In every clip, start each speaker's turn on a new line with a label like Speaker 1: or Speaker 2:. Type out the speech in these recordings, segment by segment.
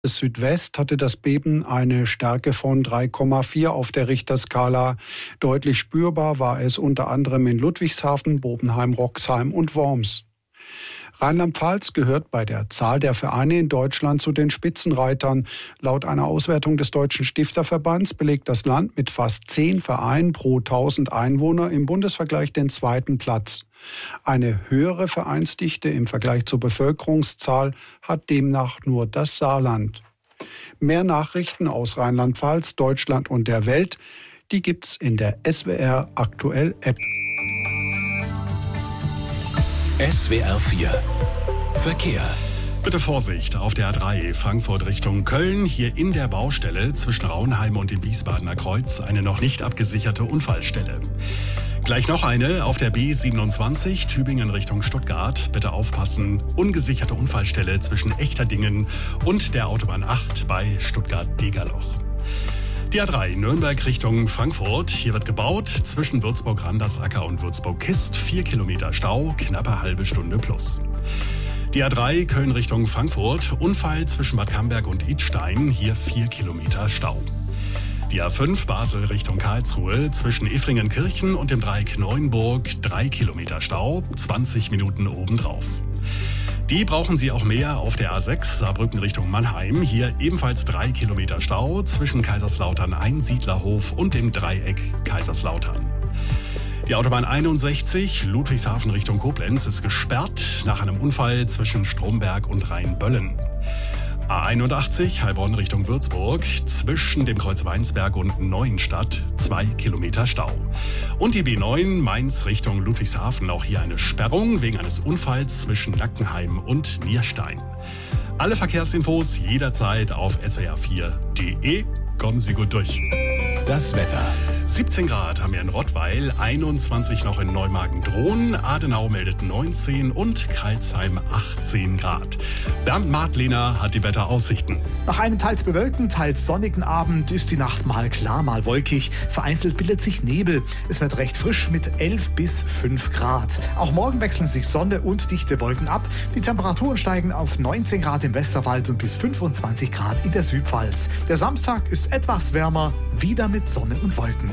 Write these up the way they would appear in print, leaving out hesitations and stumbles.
Speaker 1: Südwest hatte das Beben eine Stärke von 3,4 auf der Richterskala. Deutlich spürbar war es unter anderem in Ludwigshafen, Bobenheim, Roxheim und Worms. Rheinland-Pfalz gehört bei der Zahl der Vereine in Deutschland zu den Spitzenreitern. Laut einer Auswertung des Deutschen Stifterverbands belegt das Land mit fast 10 Vereinen pro 1000 Einwohner im Bundesvergleich den zweiten Platz. Eine höhere Vereinsdichte im Vergleich zur Bevölkerungszahl hat demnach nur das Saarland. Mehr Nachrichten aus Rheinland-Pfalz, Deutschland und der Welt, die gibt's in der SWR Aktuell App.
Speaker 2: SWR 4 Verkehr.
Speaker 3: Bitte Vorsicht auf der A3 Frankfurt Richtung Köln. Hier in der Baustelle zwischen Raunheim und dem Wiesbadener Kreuz eine noch nicht abgesicherte Unfallstelle. Gleich noch eine auf der B27 Tübingen Richtung Stuttgart. Bitte aufpassen, ungesicherte Unfallstelle zwischen Echterdingen und der Autobahn 8 bei Stuttgart-Degerloch. Die A3 Nürnberg Richtung Frankfurt. Hier wird gebaut zwischen Würzburg-Randersacker und Würzburg-Kist. 4 Kilometer Stau, knappe halbe Stunde plus. Die A3 Köln Richtung Frankfurt. Unfall zwischen Bad Camberg und Idstein. Hier 4 Kilometer Stau. Die A5 Basel Richtung Karlsruhe zwischen Effringen-Kirchen und dem Dreieck Neuenburg 3 Kilometer Stau, 20 Minuten obendrauf. Die brauchen Sie auch mehr auf der A6 Saarbrücken Richtung Mannheim. Hier ebenfalls 3 Kilometer Stau zwischen Kaiserslautern Einsiedlerhof und dem Dreieck Kaiserslautern. Die Autobahn 61 Ludwigshafen Richtung Koblenz ist gesperrt nach einem Unfall zwischen Stromberg und Rheinböllen. A81 Heilbronn Richtung Würzburg zwischen dem Kreuz Weinsberg und Neuenstadt 2 Kilometer Stau. Und die B9 Mainz Richtung Ludwigshafen, auch hier eine Sperrung wegen eines Unfalls zwischen Nackenheim und Nierstein. Alle Verkehrsinfos jederzeit auf swr4.de. Kommen Sie gut durch.
Speaker 2: Das Wetter.
Speaker 3: 17 Grad haben wir in Rottweil, 21 noch in Neumagen-Drohn, Adenau meldet 19 und Crailsheim 18 Grad. Bernd Martlehner hat die Wetteraussichten.
Speaker 4: Nach einem teils bewölkten, teils sonnigen Abend ist die Nacht mal klar, mal wolkig. Vereinzelt bildet sich Nebel. Es wird recht frisch mit 11 bis 5 Grad. Auch morgen wechseln sich Sonne und dichte Wolken ab. Die Temperaturen steigen auf 19 Grad im Westerwald und bis 25 Grad in der Südpfalz. Der Samstag ist etwas wärmer, wieder mit Sonne und Wolken.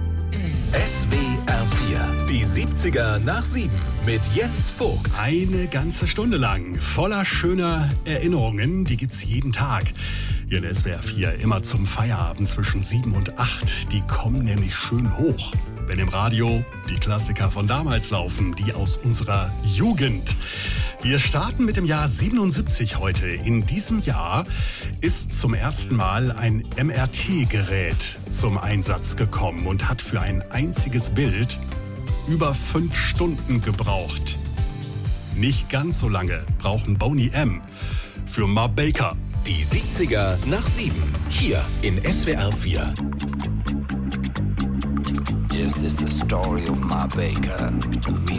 Speaker 2: SWR 4, die 70er nach 7 mit Jens Vogt.
Speaker 3: Eine ganze Stunde lang, voller schöner Erinnerungen, die gibt's jeden Tag. Hier in der SWR 4, immer zum Feierabend zwischen 7 und 8. Die kommen nämlich schön hoch, wenn im Radio die Klassiker von damals laufen, die aus unserer Jugend. Wir starten mit dem Jahr 77 heute. In diesem Jahr ist zum ersten Mal ein MRT-Gerät zum Einsatz gekommen und hat für ein einziges Bild über 5 Stunden gebraucht. Nicht ganz so lange brauchen Boney M. für Ma Baker.
Speaker 2: Die 70er nach 7, hier in SWR 4.
Speaker 5: This is the story of Ma Baker.